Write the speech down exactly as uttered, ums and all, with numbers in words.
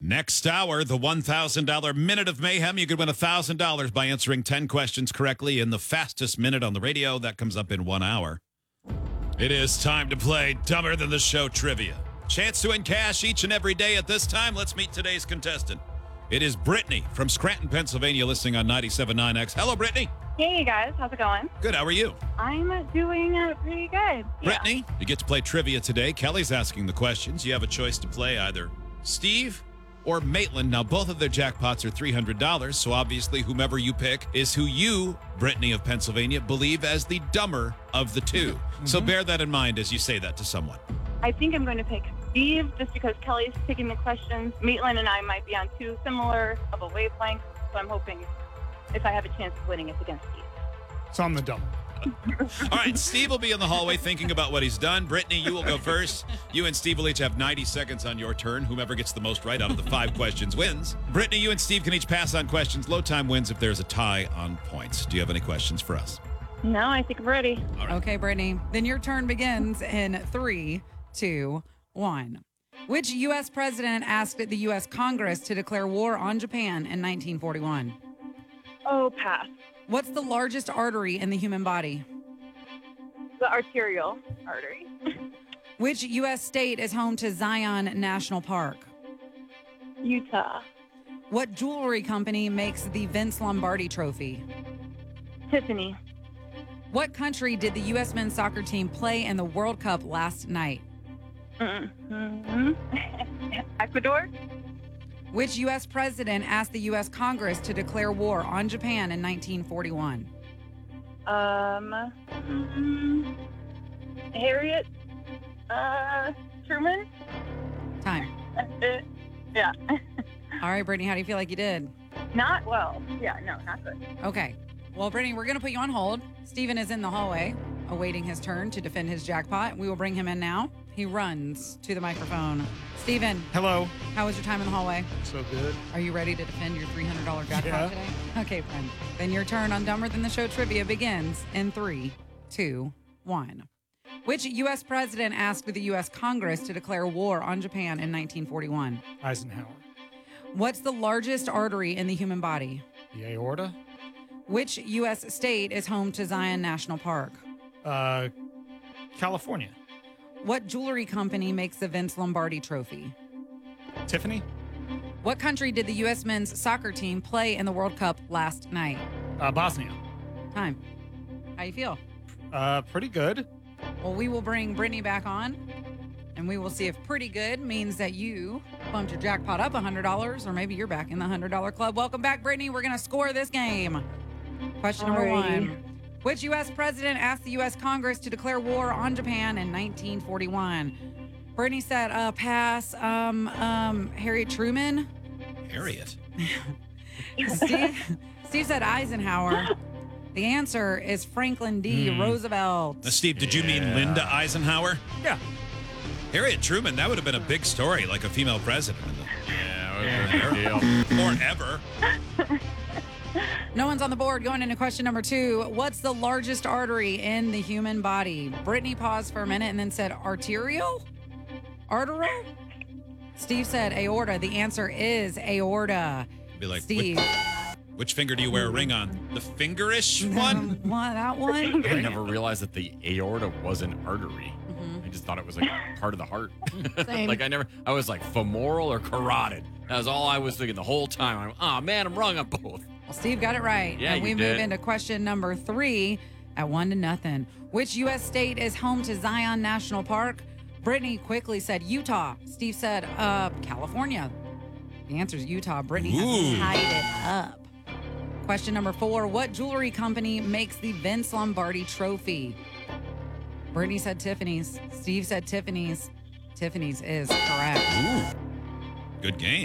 Next hour, the one thousand dollars Minute of Mayhem. You could win one thousand dollars by answering ten questions correctly in the fastest minute on the radio. That comes up in one hour. It is time to play Dumber Than the Show Trivia. Chance to win cash each and every day at this time. Let's meet today's contestant. It is Brittany from Scranton, Pennsylvania, listening on ninety-seven point nine X. Hello, Brittany. Hey, guys. How's it going? Good. How are you? I'm doing uh, pretty good. Brittany, yeah. You get to play trivia today. Kelly's asking the questions. You have a choice to play either Steve or Maitland. Now, both of their jackpots are three hundred dollars, so obviously whomever you pick is who you, Brittany of Pennsylvania, believe as the dumber of the two. Mm-hmm. So bear that in mind as you say that to someone. I think I'm going to pick Steve just because Kelly's picking the questions. Maitland and I might be on too similar of a wavelength, so I'm hoping if I have a chance of winning, it's against Steve. So I'm the dumber. All right, Steve will be in the hallway thinking about what he's done. Brittany, you will go first. You and Steve will each have ninety seconds on your turn. Whomever gets the most right out of the five questions wins. Brittany, you and Steve can each pass on questions. Low time wins if there's a tie on points. Do you have any questions for us? No, I think I'm ready. All right. Okay, Brittany. Then your turn begins in three, two, one. Which U S president asked the U S Congress to declare war on Japan in nineteen forty-one? Oh, pass. What's the largest artery in the human body? The arterial artery. Which U S state is home to Zion National Park? Utah. What jewelry company makes the Vince Lombardi Trophy? Tiffany. What country did the U S men's soccer team play in the World Cup last night? Mm-hmm. Ecuador. Which U S president asked the U S Congress to declare war on Japan in nineteen forty-one? Um, mm, Harriet uh, Truman. Time. Yeah. All right, Brittany, how do you feel like you did? Not well. Yeah, no, not good. Okay. Well, Brittany, we're going to put you on hold. Steven is in the hallway awaiting his turn to defend his jackpot. We will bring him in now. He runs to the microphone. Steven. Hello. How was your time in the hallway? So good. Are you ready to defend your three hundred dollars jackpot Yeah. today? Okay, friend. Then your turn on Dumber Than the Show Trivia begins in three, two, one. Which U S president asked the U S Congress to declare war on Japan in nineteen forty-one? Eisenhower. What's the largest artery in the human body? The aorta. Which U S state is home to Zion National Park? Uh, California. What jewelry company makes the Vince Lombardi Trophy? Tiffany. What country did the U S men's soccer team play in the World Cup last night? Uh, Bosnia. Time. How you feel? Uh, pretty good. Well, we will bring Brittany back on, and we will see if pretty good means that you bumped your jackpot up one hundred dollars, or maybe you're back in the one hundred dollars club. Welcome back, Brittany. We're going to score this game. Question number Alrighty. one. Which U S president asked the U S Congress to declare war on Japan in nineteen forty-one? Brittany said, uh, pass. Um, um, Harriet Truman. Harriet. Steve, Steve said Eisenhower. The answer is Franklin D. Hmm. Roosevelt. Now, Steve, did you mean Linda Eisenhower? Yeah. Harriet Truman, that would have been a big story, like a female president. Yeah, Or ever. No one's on the board. Going into question number two. What's the largest artery in the human body? Brittany paused for a minute and then said arterial? Arterial? Steve said aorta. The answer is aorta. Be like, Steve. Which, which finger do you wear a ring on? The fingerish one? What, that one? I never realized that the aorta was an artery. Mhm. I just thought it was like part of the heart. Same. Like I never, I was like femoral or carotid. That was all I was thinking the whole time. I'm, oh man, I'm wrong on both. Well, Steve got it right. Yeah, and we you move did. into question number three at one to nothing. Which U S state is home to Zion National Park? Brittany quickly said Utah. Steve said, uh, California. The answer is Utah. Brittany Ooh. has tied it up. Question number four. What jewelry company makes the Vince Lombardi Trophy? Brittany said Tiffany's. Steve said Tiffany's. Tiffany's is correct. Ooh. Good game.